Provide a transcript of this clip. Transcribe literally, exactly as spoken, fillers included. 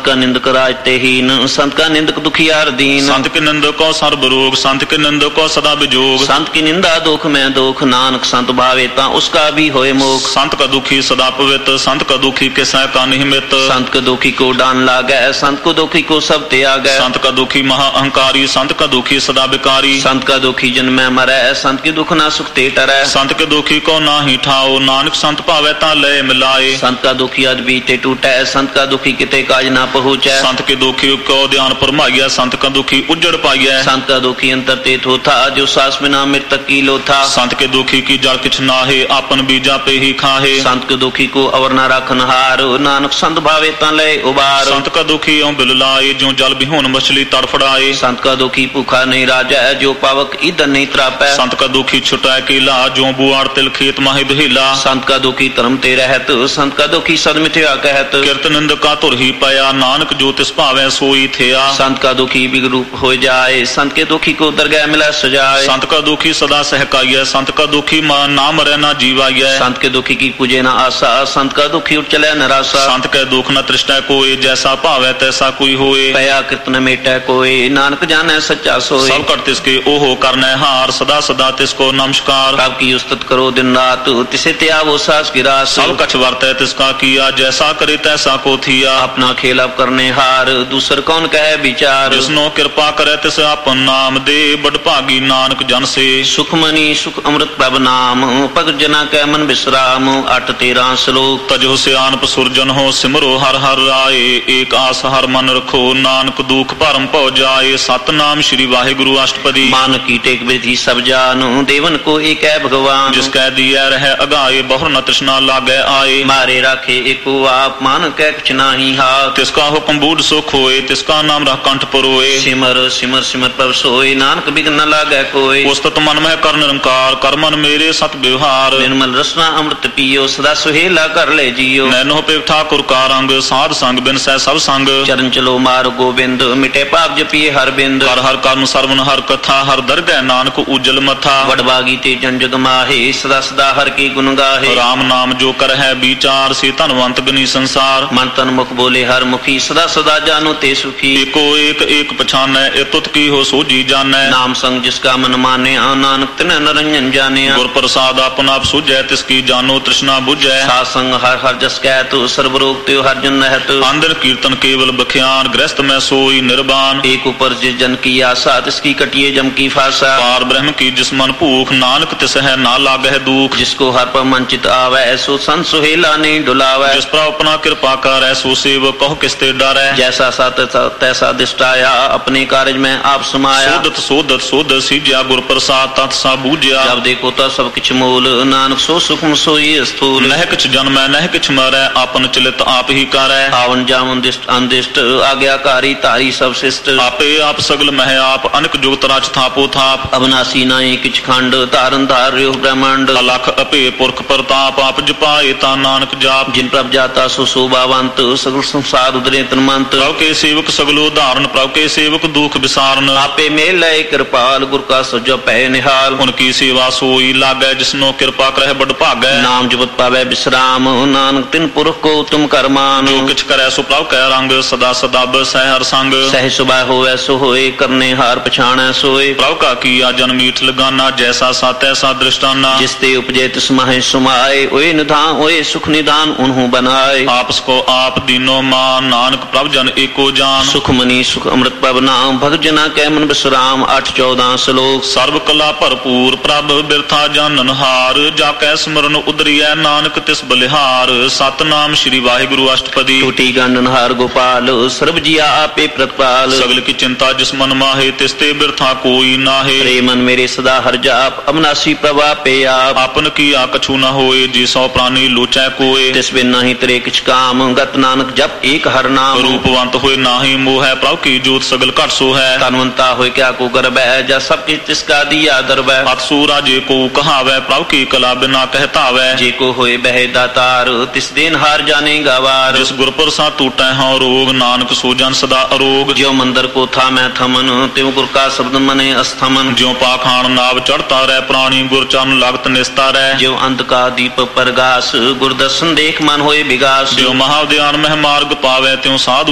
का निंदक राज ते हीन, संत का निंदक दुखियार दीन। संत के निंदक को सर्ब रोग, संत के निंदक को सदा विजोग। संत की निंदा दुख में दुख, नानक संत भावे ता उसका भी होए मोख। संत का दुखी सदा पवित्र, संत का दुखी के सह का निमित। संत के दुखी को डान लागे, संत को दुखी को सब त्यागे। संत का दुखी महा अहंकारी, संत का दुखी सदा विकारी। संत का दुखी जन में मरे, संत की दुख ना सुख ते टरे। संत के दुखी को ना ही ठाओ, नानक संत भावे ता लय मिलाए। संत का दुखी अज बीते टूटे, संत का दुखी किते काज ना पहुँचे। संत के दुखी को ध्यान फरमाइया, संत का दुखी उजड़ पाइया। संत का दुखी अंतर ते थो था, जो सास बिना मृतक की लो था। संत के दुखी की जड़ किछ नाहे, आपन बीजा पे ही खाहे। संत के दुखी को अवर ना राखन हार, नानक संत भावे ता लय उबार। संत का दुखी ओं बिल लाए, जो जल बिहोन मछली तड़फड़ाए। संत का दुखी भूखा नहीं राजा, जो पावक ईंधन नहीं त्रापै। संत का दुखी छुटाए केला, जो बुआड़ तिल खेत माही दुहिला। संत का दुखी धर्म ते रहत, संत का दुखी सद मिथ्या कहत। कीर्त निंद का तुर ही पाया, नानक जो तिस भावे सोई थिया। संत का दुखी बिगरूप हो जाए, संत के दुखी को दरगाह मिला सजाए। संत का दुखी सदा सहकाइय, संत का दुखी नाम रहना जीवाइय। संत के दुखी की पूजे न आशा, संत का दुखी उठ चले निराशा। संत के दुख न तृष्टा कोई, जैसा भावे तैसा कोई होए। कया कृतन मेटे कोई, नानक जाने सच्चा सोए। सब कर तिसके ओहो करने हार, सदा सदा तिसको नमस्कार। कब की उस्तत करो दिन रात, तिसे त्यागो सास की रास। सब कछ वर्तै तिसका किया, जैसा करे तैसा को थिया। अपना खेल अब करने हार, दूसर कौन कहे विचार। जिसनो कृपा करे तिस आपन नाम दे, बड़ भागी नानक जन से। सुखमनी सुख अमृत प्रभ नाम, पग जना कै मन विश्राम। अठ तेरह श्लोक। तजो सियानप सुरजन हो, सिमरो हर हर राय। एक आस हर मन रखो, नानक दुख भरम पौ जाए। सतनाम श्री वाहिगुरु अष्टपदी। मान की टेक विधि सब जानो, देवन को एक है भगवान। जिसकै दिया रहे अगाए, बहुर न तृष्णा लागे आए। मारे राखे एको आप, मान कै कुछ नाही हाथ। तिसका हुक्म बूढ़ सुख होए, तिसका नाम रह कंठ परोए। सिमर सिमर सिमर प्रभ सोए, नानक बिघ्न न लागे कोई। उस्तत मन में कर निरंकार, कर मन मेरे सत व्यवहार। निर्मल रसना अमृत पियो, सदा सुहेला कर ले जियो। नैनो पे ठाकुर का रंग, साध संग बिन सै सब संग। चरण चलो मार गोविंद, मिटे पाप जपिए हर बिंद। हर हर कर्म सर्वन हर कथा, हर दरगह नानक उज्जल मथा। वडभागी ते जन जग माहे, सदा सदा हर की गुण गाहे। राम नाम जो कर है विचार, से धनवंत गनी संसार। मन तन मुख बोले हर मुखी, सदा सदा जानो ते सुखी। एको एक एक पछानै, एतुत की हो सोजी जानै। नाम संग जिसका मन माने, नानक तिन्ह निरंजन जाने। गुर प्रसाद अपन आप सुझै, तिसकी जानो तृष्णा बुझै। सात संग हर हर जस कहत, सर्व रोग त्यो हर जन रहत। अंदर कीर्तन केवल बख्यान, गृहस्थ में सोई निर्वाण। एक ऊपर जिस जन की आशा, तिसकी कटिए जम की फासा। पार ब्रह्म की जिस मन भूख, नानक तिस है ना लागह दुख। जिसको हर पर मन चित आवे, ऐसो संत सुहेला नहीं डुलावे। जिस पर अपना कृपा कर, ऐसो सेवक कहो किसते डरै। जैसा सा तैसा दिष्टाया, अपने कार्य में आप समाया। सोदत सोदत सोदत सीज्या, गुर प्रसाद तत् सा बूझया। जब देखो तो सब किछ मूल, नानक सो सुखम सोई स्थूल। नह किछ जन्मै नह किछ मरै, आपन चलित आप ही करै। आवन जावन दिष्ट अनदिष्ट, आज्ञाकारी तारी सब शिष्ट। आपे आप सगल मह आप, अनक जुगत राज थापो थाप। अविनाशी नाई किछ खंड, तारन धार्यो ब्रह्मांड। अलख अपे पुरख प्रताप, आप जपाए ता नानक जाप। जिन प्रभ जाता सो शोभावंत, सगल संसार उदरे तन्मंत। प्रभु के सेवक सगलो धारण, प्रभु के सेवक दुख विसारन। आपे मेल कृपाल, गुर का सजो पै निहाल। उनकी सेवा सोई लागै, जिसनो कृपा करह बड़ भागै। नाम जपत पावे विश्राम, नानक तिन पुरख को तुम कर मान। जो किछ करै सो प्रभु कै रंग, सदा सदा बसै हर संग। सह सुबह होवे सो होए, करने हार पछाणै सोए। प्रभु का किया जन मीठ लगाना, जैसा सा तैसा दृष्टाना। जिसते उपजे तिस माहे सुमाए, ओए निधान ओए सुख निधान उन्हु बनाए। आपस को आप दीनो मान, नानक प्रभु जन एको जान। सुख मनी सुख अमृत प्रभ नाम, भगत जना कै मन विश्राम। आठ चौदह श्लोक। सर्व कला भरपूर, प्रभ बिरथा जानन हार। जाकै स्मरण उदरियै, नानक तिस बलिहार। सतनाम श्री वाहिगुरु अष्टपदी। टूटी गंडन हार गोपाल, सर्व जिया आपे प्रतिपाल। सगल की चिंता जिस मन माहे, तिसते बिरथा कोई नाहे। रे मन मेरे सदा हर जाप, अविनाशी प्रभा पे आप। आपन किया कछु न होए, जी सौ प्राणी लोचै कोय। तिस बिन नहीं तेरे किछ काम, गत नानक जप एक हर नाम। रूपवंत होए नाही मोह, प्रभु की जोत सगल घट सो है। तनवंता होए क्या को गर्भ है, जा सब किछ तिसका दिया दरब। अतसूरा जे को कहावै, प्रभु की कला बिना कहतावै। जे को होए बहे दातार, तिस दिन हार जाने गवार। जिस गुर प्रसाद टूटै हौ रोग, नानक सो जन सदा अरोग। ज्यो मंदिर को था मैं थमन, त्यों गुर का शब्द मने अस्थमन। ज्यो पाखान नाव चढ़ता रह, प्राणी गुर चरण लागत निस्ता रह। ज्यो अंत का दीप प्रगास, गुर दर्शन देख मन होए विगास। ज्यो महाध्यान मह मार्ग पावै, त्यों साधु